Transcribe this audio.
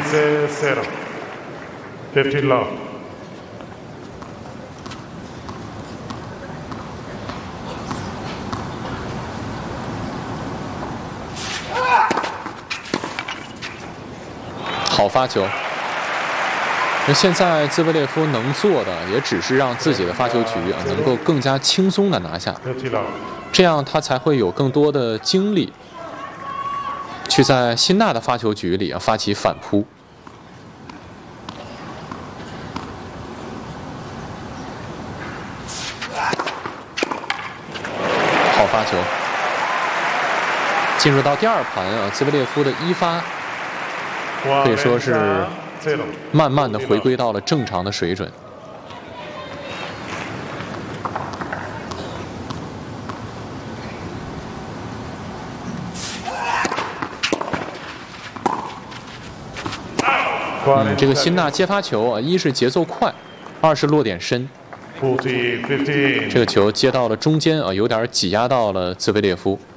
15-0. 15 love. 好发球。那现在兹维列夫能做的也只是让自己的发球局能够更加轻松的拿下，这样他才会有更多的精力去在辛纳的发球局里发起反扑。好发球。进入到第二盘兹维列夫的一发可以说是慢慢的回归到了正常的水准。这个辛纳接发球一是节奏快，二是落点深。这个球接到了中间有点挤压到了兹维列夫。